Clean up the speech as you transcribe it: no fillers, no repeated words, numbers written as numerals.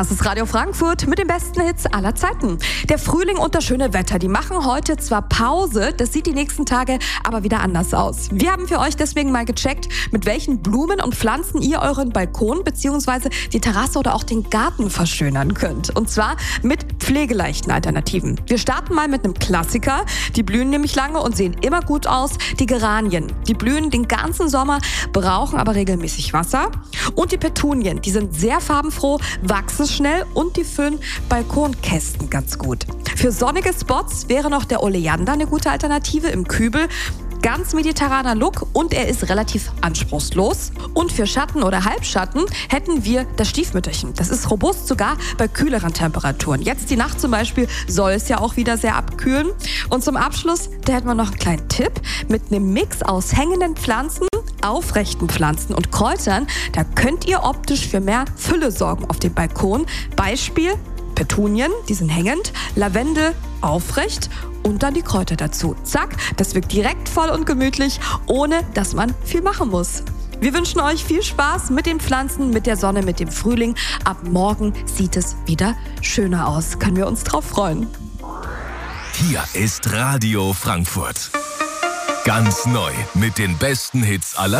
Das ist Radio Frankfurt mit den besten Hits aller Zeiten. Der Frühling und das schöne Wetter, die machen heute zwar Pause, das sieht die nächsten Tage aber wieder anders aus. Wir haben für euch deswegen mal gecheckt, mit welchen Blumen und Pflanzen ihr euren Balkon bzw. die Terrasse oder auch den Garten verschönern könnt. Und zwar mit pflegeleichten Alternativen. Wir starten mal mit einem Klassiker. Die blühen nämlich lange und sehen immer gut aus. Die Geranien. Die blühen den ganzen Sommer, brauchen aber regelmäßig Wasser. Und die Petunien, die sind sehr farbenfroh, wachsen schnell und die füllen Balkonkästen ganz gut. Für sonnige Spots wäre noch der Oleander eine gute Alternative im Kübel. Ganz mediterraner Look und er ist relativ anspruchslos. Und für Schatten oder Halbschatten hätten wir das Stiefmütterchen. Das ist robust sogar bei kühleren Temperaturen. Jetzt die Nacht zum Beispiel soll es ja auch wieder sehr abkühlen. Und zum Abschluss, da hätten wir noch einen kleinen Tipp. Mit einem Mix aus hängenden Pflanzen, aufrechten Pflanzen und Kräutern, da könnt ihr optisch für mehr Fülle sorgen auf dem Balkon. Beispiel Petunien, die sind hängend, Lavendel aufrecht und dann die Kräuter dazu. Zack, das wirkt direkt voll und gemütlich, ohne dass man viel machen muss. Wir wünschen euch viel Spaß mit den Pflanzen, mit der Sonne, mit dem Frühling. Ab morgen sieht es wieder schöner aus. Können wir uns drauf freuen. Hier ist Radio Frankfurt. Ganz neu mit den besten Hits aller